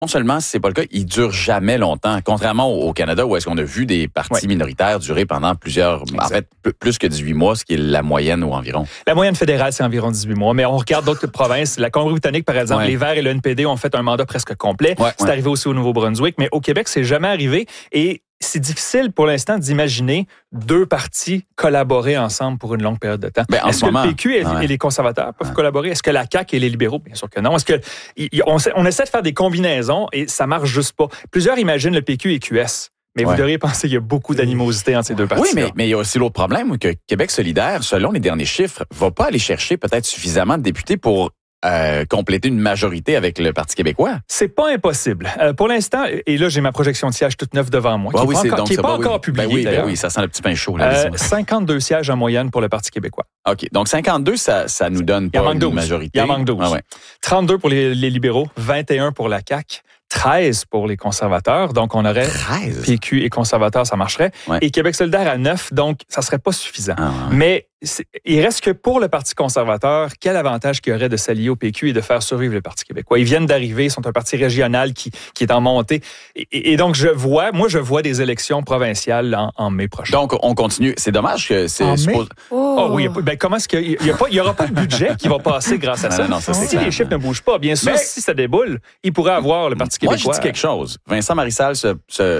non seulement si c'est pas le cas, il dure jamais longtemps. Contrairement au Canada, où est-ce qu'on a vu des partis minoritaires durer pendant plusieurs, en fait, plus que 18 mois, ce qui est la moyenne ou environ. La moyenne fédérale, c'est environ 18 mois. Mais on regarde d'autres provinces. La Colombie-Britannique, par exemple, les Verts et le NPD ont fait un mandat presque complet. C'est arrivé aussi au Nouveau-Brunswick. Mais au Québec, c'est jamais arrivé. Et c'est difficile pour l'instant d'imaginer deux partis collaborer ensemble pour une longue période de temps. Est-ce que le PQ et les conservateurs peuvent collaborer? Est-ce que la CAQ et les libéraux? Bien sûr que non. Est-ce que on essaie de faire des combinaisons et ça marche juste pas? Plusieurs imaginent le PQ et QS. Mais vous devriez penser qu'il y a beaucoup d'animosité entre ces deux partis. Oui, mais il y a aussi l'autre problème que Québec solidaire, selon les derniers chiffres, va pas aller chercher peut-être suffisamment de députés pour compléter une majorité avec le Parti québécois. C'est pas impossible. Pour l'instant, et là, j'ai ma projection de sièges toute neuve devant moi, qui n'est pas encore publiée, d'ailleurs. Oui, ça sent le petit pain chaud. Là, 52 sièges en moyenne pour le Parti québécois. OK. Donc, 52, ça nous donne pas une majorité. Il en manque 12. 32 pour les libéraux, 21 pour la CAQ, 13 pour les conservateurs. Donc, on aurait 13? PQ et conservateurs, ça marcherait. Et Québec solidaire à 9, donc ça serait pas suffisant. Mais il reste que pour le Parti conservateur, quel avantage qu'il y aurait de s'allier au PQ et de faire survivre le Parti québécois? Ils viennent d'arriver, ils sont un parti régional qui est en montée. Et donc, je vois des élections provinciales en mai prochain. Donc, on continue. C'est dommage que c'est... En mai? Oui. Comment est-ce qu'il y aura pas de budget qui va passer grâce à ça? Non, ça si les chiffres ne bougent pas, bien sûr, si ça déboule, il pourrait avoir le Parti québécois. Moi, je dis quelque chose. Vincent Marissal il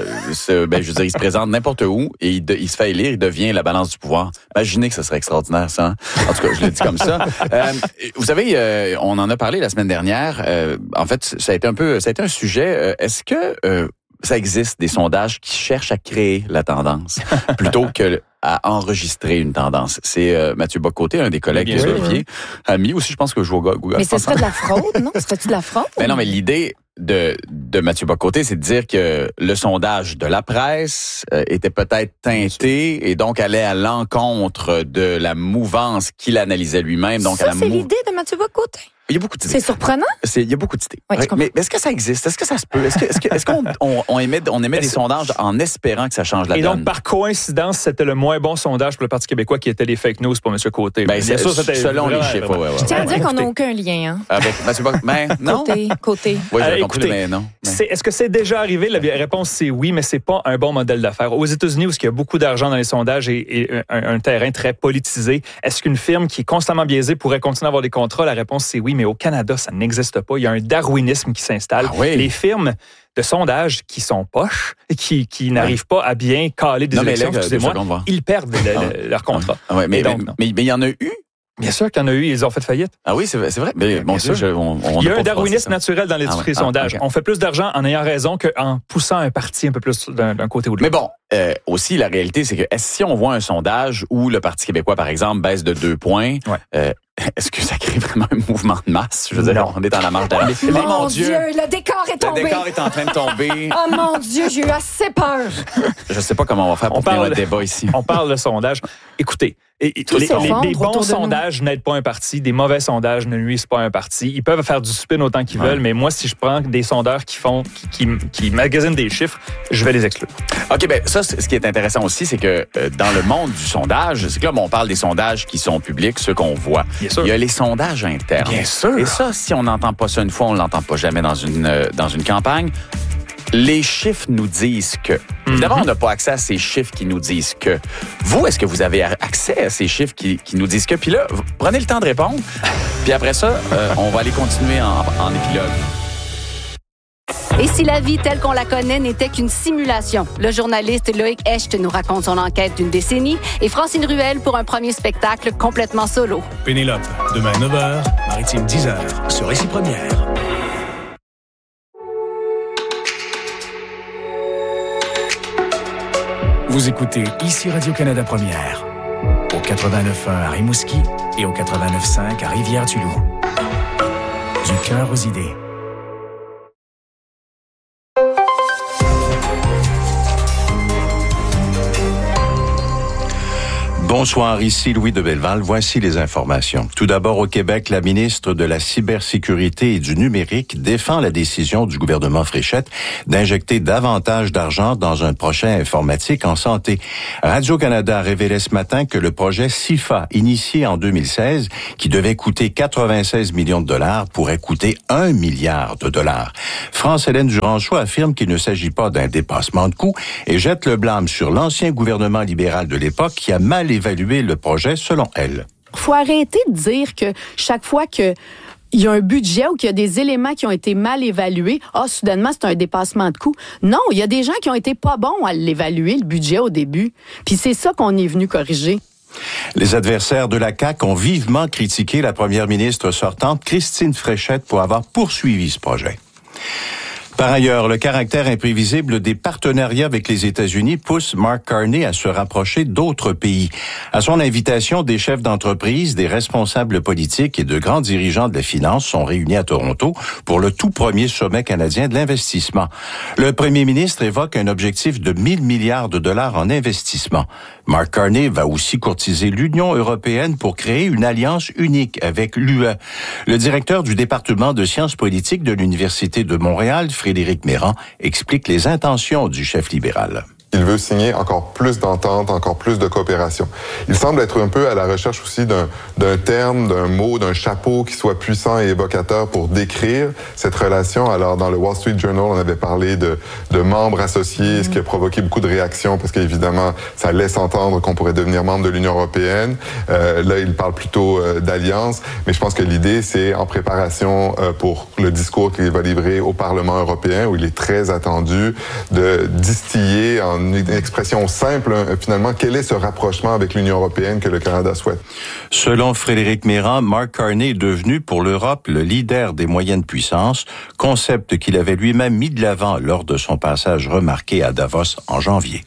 se présente n'importe où et il se fait élire, il devient la balance du pouvoir. Imaginez que ce serait extraordinaire, ça. En tout cas, je le dis comme ça. Vous savez, on en a parlé la semaine dernière. En fait, ça a été un sujet. Est-ce que ça existe des sondages qui cherchent à créer la tendance plutôt que à enregistrer une tendance? C'est Mathieu Bock-Côté, un des collègues d'Olivier. Ami aussi, je pense que je joue au Google. Mais ce serait de la fraude, non? Serait-tu de la fraude? Mais non, mais l'idée de Mathieu Bock-Côté, c'est de dire que le sondage de la presse était peut-être teinté et donc allait à l'encontre de la mouvance qu'il analysait lui-même. Donc c'est l'idée de Mathieu Bock-Côté? Il y a beaucoup d'idées. C'est surprenant? Il y a beaucoup d'idées. Oui, mais est-ce que ça existe? Est-ce que ça se peut? Est-ce qu'on émet des sondages en espérant que ça change la donne? Et donc, par coïncidence, c'était le moins bon sondage pour le Parti québécois qui était les fake news pour M. Côté. Bien sûr, c'était selon les chiffres. Je tiens à dire qu'on n'a aucun lien. Avec Mathieu Bock, mais non? Côté. Oui, j'ai compris, mais non. Est-ce que c'est déjà arrivé? La réponse, c'est oui, mais c'est pas un bon modèle d'affaires. Aux États-Unis, où il y a beaucoup d'argent dans les sondages et un terrain très politisé, est-ce qu'une firme qui est constamment biaisée pourrait continuer à avoir des contrats? La réponse, c'est oui, mais au Canada, ça n'existe pas. Il y a un darwinisme qui s'installe. Les firmes de sondage qui sont poches et qui n'arrivent pas à bien caler des élections, ils perdent leur contrat. Mais il y en a eu. Bien sûr qu'il y en a eu, ils ont fait faillite. Ah oui, c'est vrai. Mais bon, ça, il y a un darwinisme naturel dans l'industrie sondage. On fait plus d'argent en ayant raison qu'en poussant un parti un peu plus d'un côté ou de l'autre. Mais bon, aussi, la réalité, c'est que si on voit un sondage où le Parti québécois, par exemple, baisse de 2 points, est-ce que ça crée vraiment un mouvement de masse? Je veux dire, on est dans la marge d'arrivée. Oh mon Dieu, le décor est tombé. Le décor est en train de tomber. Oh mon Dieu, j'ai eu assez peur. Je sais pas comment on va faire pour faire le débat ici. On parle de sondage. Écoutez, les bons sondages n'aident pas un parti, des mauvais sondages ne nuisent pas à un parti. Ils peuvent faire du spin autant qu'ils veulent, mais moi, si je prends des sondeurs qui magasinent des chiffres, je vais les exclure. OK, ben ça, ce qui est intéressant aussi, c'est que dans le monde du sondage, c'est que là, on parle des sondages qui sont publics, ceux qu'on voit. Il y a les sondages internes. Bien sûr. Et ça, si on n'entend pas ça une fois, on ne l'entend pas jamais dans une campagne. Les chiffres nous disent que. Évidemment, on n'a pas accès à ces chiffres qui nous disent que. Vous, est-ce que vous avez accès à ces chiffres qui nous disent que? Puis là, prenez le temps de répondre. Puis après ça, on va aller continuer en épilogue. Et si la vie telle qu'on la connaît n'était qu'une simulation? Le journaliste Loïc Hecht nous raconte son enquête d'une décennie et Francine Ruel pour un premier spectacle complètement solo. Pénélope, demain 9h, Maritime 10h, sur Récit Première. Vous écoutez ici Radio-Canada Première, au 89.1 à Rimouski et au 89.5 à Rivière-du-Loup. Du cœur aux idées. Bonsoir, ici Louis de Belleval. Voici les informations. Tout d'abord, au Québec, la ministre de la Cybersécurité et du Numérique défend la décision du gouvernement Fréchette d'injecter davantage d'argent dans un projet informatique en santé. Radio-Canada a révélé ce matin que le projet CIFA, initié en 2016, qui devait coûter 96 millions de dollars, pourrait coûter 1 milliard de dollars. France-Hélène Duranceau affirme qu'il ne s'agit pas d'un dépassement de coûts et jette le blâme sur l'ancien gouvernement libéral de l'époque qui a mal évaluer le projet selon elle. Il faut arrêter de dire que chaque fois qu'il y a un budget ou qu'il y a des éléments qui ont été mal évalués, soudainement, c'est un dépassement de coûts. Non, il y a des gens qui ont été pas bons à l'évaluer, le budget, au début. Puis c'est ça qu'on est venu corriger. Les adversaires de la CAQ ont vivement critiqué la première ministre sortante, Christine Fréchette, pour avoir poursuivi ce projet. Par ailleurs, le caractère imprévisible des partenariats avec les États-Unis pousse Mark Carney à se rapprocher d'autres pays. À son invitation, des chefs d'entreprise, des responsables politiques et de grands dirigeants de la finance sont réunis à Toronto pour le tout premier sommet canadien de l'investissement. Le premier ministre évoque un objectif de 1 000 milliards de dollars en investissement. Mark Carney va aussi courtiser l'Union européenne pour créer une alliance unique avec l'UE. Le directeur du département de sciences politiques de l'Université de Montréal, Frédéric Mérand, explique les intentions du chef libéral. Il veut signer encore plus d'ententes, encore plus de coopération. Il semble être un peu à la recherche aussi d'un terme, d'un mot, d'un chapeau qui soit puissant et évocateur pour décrire cette relation. Alors, dans le Wall Street Journal, on avait parlé de membres associés, ce qui a provoqué beaucoup de réactions parce qu'évidemment, ça laisse entendre qu'on pourrait devenir membre de l'Union européenne. Là, il parle plutôt d'alliance, mais je pense que l'idée, c'est en préparation pour le discours qu'il va livrer au Parlement européen, où il est très attendu de distiller en une expression simple, finalement, quel est ce rapprochement avec l'Union européenne que le Canada souhaite? Selon Frédéric Mérand, Mark Carney est devenu pour l'Europe le leader des moyennes puissances, concept qu'il avait lui-même mis de l'avant lors de son passage remarqué à Davos en janvier.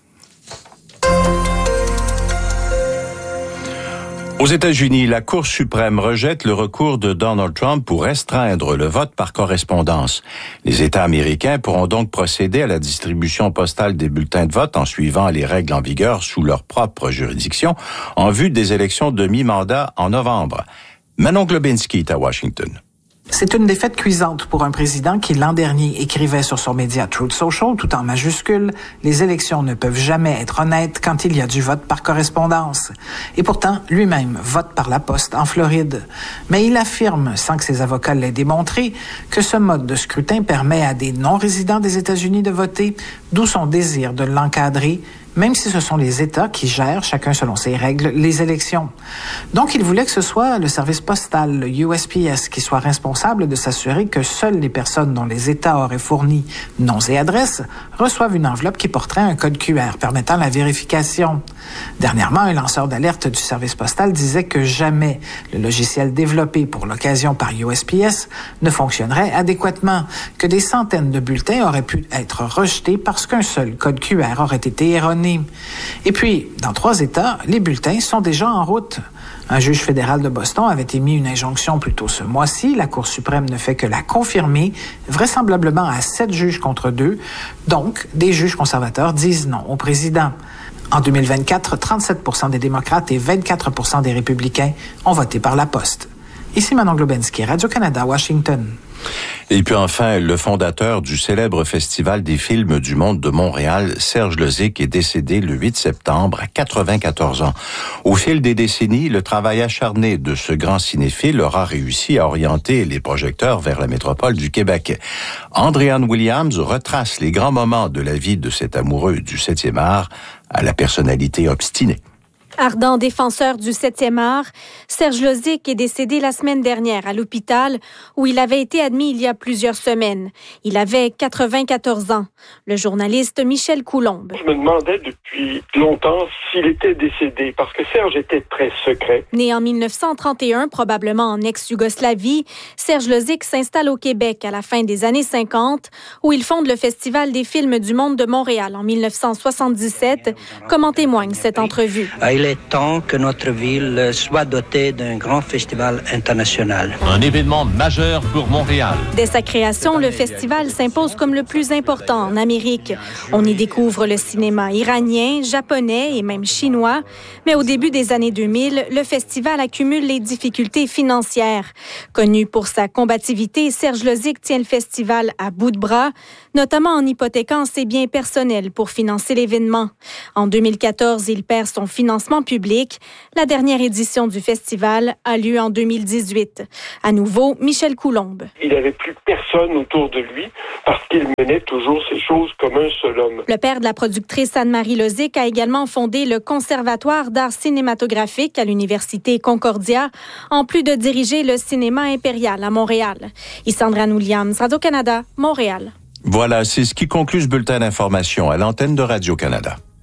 Aux États-Unis, la Cour suprême rejette le recours de Donald Trump pour restreindre le vote par correspondance. Les États américains pourront donc procéder à la distribution postale des bulletins de vote en suivant les règles en vigueur sous leur propre juridiction en vue des élections de mi-mandat en novembre. Manon Globinski est à Washington. C'est une défaite cuisante pour un président qui, l'an dernier, écrivait sur son média Truth Social, tout en majuscule, « Les élections ne peuvent jamais être honnêtes quand il y a du vote par correspondance ». Et pourtant, lui-même vote par la poste en Floride. Mais il affirme, sans que ses avocats l'aient démontré, que ce mode de scrutin permet à des non-résidents des États-Unis de voter, d'où son désir de l'encadrer, même si ce sont les États qui gèrent, chacun selon ses règles, les élections. Donc, il voulait que ce soit le service postal, le USPS, qui soit responsable de s'assurer que seules les personnes dont les États auraient fourni noms et adresses reçoivent une enveloppe qui porterait un code QR permettant la vérification. Dernièrement, un lanceur d'alerte du service postal disait que jamais le logiciel développé pour l'occasion par USPS ne fonctionnerait adéquatement, que des centaines de bulletins auraient pu être rejetés parce qu'un seul code QR aurait été erroné. Et puis, dans 3 États, les bulletins sont déjà en route. Un juge fédéral de Boston avait émis une injonction plus tôt ce mois-ci. La Cour suprême ne fait que la confirmer, vraisemblablement à 7 juges contre 2. Donc, des juges conservateurs disent non au président. En 2024, 37% des démocrates et 24% des républicains ont voté par la poste. Ici Manon Globinski, Radio-Canada, Washington. Et puis enfin, le fondateur du célèbre Festival des films du monde de Montréal, Serge Lozic, est décédé le 8 septembre à 94 ans. Au fil des décennies, le travail acharné de ce grand cinéphile aura réussi à orienter les projecteurs vers la métropole du Québec. Andréanne Williams retrace les grands moments de la vie de cet amoureux du 7e art à la personnalité obstinée. Ardent défenseur du 7e art, Serge Lozic est décédé la semaine dernière à l'hôpital où il avait été admis il y a plusieurs semaines. Il avait 94 ans. Le journaliste Michel Coulombe. Je me demandais depuis longtemps s'il était décédé parce que Serge était très secret. Né en 1931, probablement en ex-Yougoslavie, Serge Lozic s'installe au Québec à la fin des années 50 où il fonde le Festival des films du monde de Montréal en 1977, comme en témoigne cette entrevue. Il il est temps que notre ville soit dotée d'un grand festival international. Un événement majeur pour Montréal. Dès sa création, le festival s'impose comme le plus important en Amérique. On y découvre le cinéma iranien, japonais et même chinois. Mais au début des années 2000, le festival accumule les difficultés financières. Connu pour sa combativité, Serge Lozic tient le festival à bout de bras, notamment en hypothéquant ses biens personnels pour financer l'événement. En 2014, il perd son financement public. La dernière édition du festival a lieu en 2018. À nouveau, Michel Coulombe. Il n'avait plus personne autour de lui parce qu'il menait toujours ses choses comme un seul homme. Le père de la productrice Anne-Marie Lozic a également fondé le Conservatoire d'art cinématographique à l'Université Concordia, en plus de diriger le cinéma impérial à Montréal. Isandra Williams, Radio-Canada, Montréal. Voilà, c'est ce qui conclut ce bulletin d'information à l'antenne de Radio-Canada.